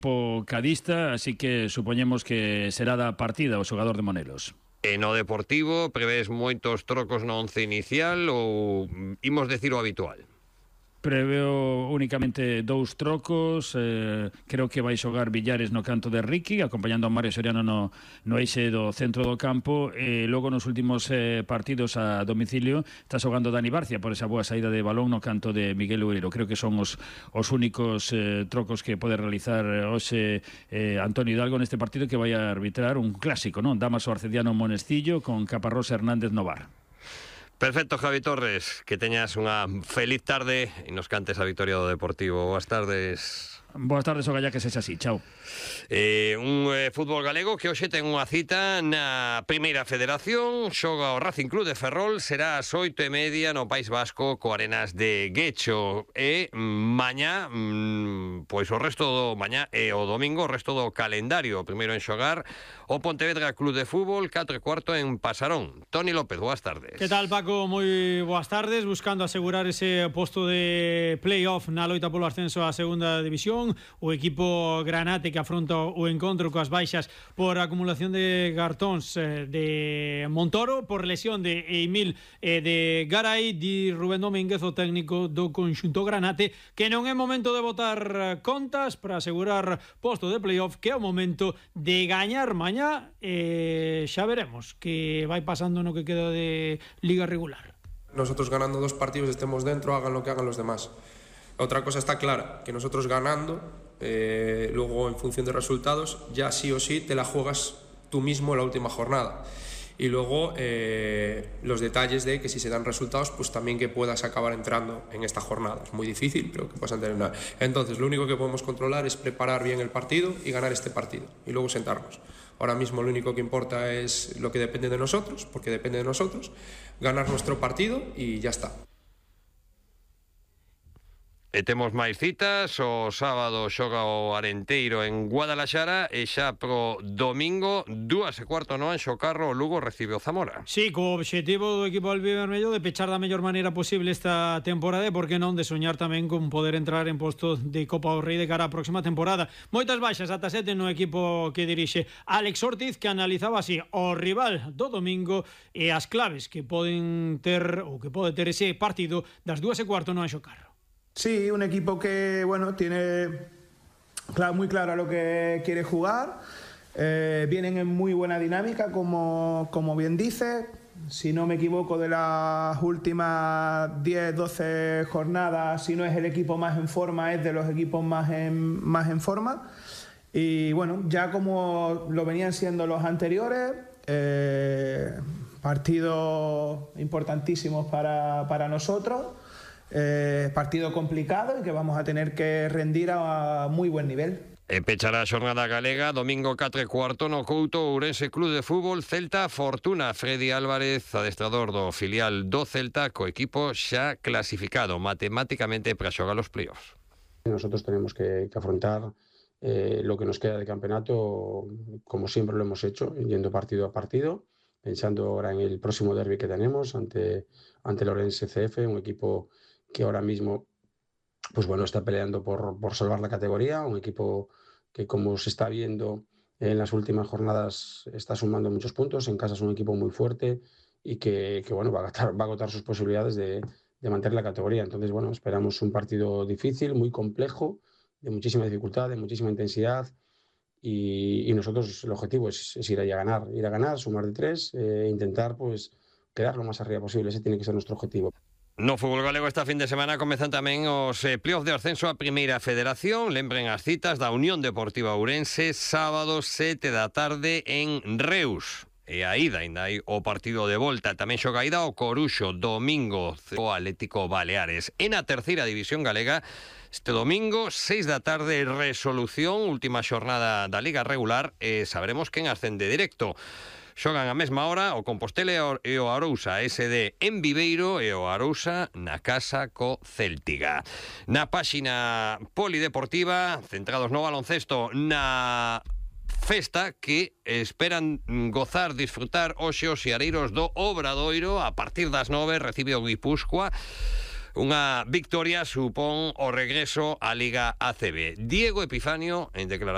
cadista, así que supoñemos que será da partida o xogador de Monelos. E no Deportivo, prevés moitos trocos no once inicial ou imos decir o habitual? Preveo únicamente 2 trocos, creo que vai xogar Villares no canto de Ricky, acompañando a Mario Soriano no eixe do centro do campo, e logo nos últimos partidos a domicilio está xogando Dani Barcia por esa boa saída de balón no canto de Miguel Oureiro. Creo que son os únicos trocos que pode realizar hoxe Antonio Hidalgo neste partido, que vai a arbitrar un clásico, non? Damaso Arcediano Monestillo con Caparrós Hernández no VAR. Perfecto, Javi Torres, que teñas unha feliz tarde e nos cantes a victoria do Deportivo. Boas tardes. Boas tardes, o galla que sexa así, chao. Fútbol galego que hoxe ten unha cita na Primeira Federación. Xoga o Racing Club de Ferrol, será ás 8:30 no País Vasco co Arenas de Guecho. E mañá, pois o resto do mañá e o domingo, o resto do calendario. Primeiro en xogar o Pontevedra Club de Fútbol, 4:15 en Pasarón. Toni López, boas tardes. Que tal, Paco? Moi boas tardes. Buscando asegurar ese posto de playoff na loita polo ascenso á segunda división, o equipo Granate que afronta o encontro coas baixas por acumulación de cartóns de Montoro, por lesión de Emil e de Garay. Di Rubén Domínguez, o técnico do conxunto Granate, que non é momento de botar contas para asegurar posto de playoff, que é o momento de gañar mañá, e xa veremos que vai pasando no que queda de liga regular. Nosotros ganando 2 partidos estemos dentro, hagan lo que hagan los demás. Otra cosa está clara, que nosotros ganando, luego en función de resultados, ya sí o sí te la juegas tú mismo en la última jornada. Y luego los detalles de que si se dan resultados, pues también que puedas acabar entrando en esta jornada. Es muy difícil, pero que puedas entrenar. Entonces, lo único que podemos controlar es preparar bien el partido y ganar este partido. Y luego sentarnos. Ahora mismo lo único que importa es lo que depende de nosotros, porque depende de nosotros, ganar nuestro partido y ya está. E temos máis citas. O sábado xoga o Arenteiro en Guadalaxara e xa pro domingo 2:15 no Anxo Carro o Lugo recibe o Zamora. Sí, co obxectivo do equipo albivermello de pechar da mellor maneira posible esta temporada, e por que non de soñar tamén con poder entrar en posto de Copa do Rei de cara á próxima temporada. Moitas baixas, ata 7 no equipo que dirixe Alex Ortiz, que analizaba así o rival do domingo e as claves que poden ter ou que pode ter ese partido das 2:15 no Anxo Carro. Sí, un equipo que tiene muy claro lo que quiere jugar, vienen en muy buena dinámica, como bien dice. Si no me equivoco, de las últimas 10-12 jornadas, si no es el equipo más en forma, es de los equipos más en forma. Y bueno, ya como lo venían siendo los anteriores, partidos importantísimos para nosotros. Partido complicado y que vamos a tener que rendir a muy buen nivel. Pechará a xornada galega domingo 4:15 no Couto Ourense Club de Fútbol Celta Fortuna. Freddy Álvarez, adestrador do filial do Celta, co equipo xa clasificado matemáticamente para xogar os playoffs. Nosotros tenemos que afrontar lo que nos queda de campeonato como siempre lo hemos hecho, yendo partido a partido, pensando ahora en el próximo derbi que tenemos ante el Ourense CF, un equipo que ahora mismo está peleando por salvar la categoría, un equipo que, como se está viendo en las últimas jornadas, está sumando muchos puntos. En casa es un equipo muy fuerte y que va a agotar sus posibilidades de mantener la categoría. Entonces, esperamos un partido difícil, muy complejo, de muchísima dificultad, de muchísima intensidad, y nosotros el objetivo es ir a ganar, sumar de 3, intentar quedar lo más arriba posible. Ese tiene que ser nuestro objetivo. No fútbol galego esta fin de semana comezan tamén os playoffs de ascenso a Primeira Federación. Lembren as citas da Unión Deportiva Ourense, sábado 7 da tarde en Reus. E a ida, ainda hai o partido de volta. Tamén xoga a ida o Coruxo, domingo o Atlético Baleares. En a terceira división galega, este domingo 6 da tarde, resolución, última xornada da Liga Regular, e saberemos quen ascende directo. Xogan a mesma hora o Compostela e o Arousa SD en Viveiro e o Arousa na casa co Céltiga. Na páxina polideportiva, centrados no baloncesto, na festa que esperan gozar, disfrutar hoxe os xeareiros do Obradoiro. A partir das 9 recibe o Guipúzcoa. Unha victoria supón o regreso á Liga ACB. Diego Epifanio en declaración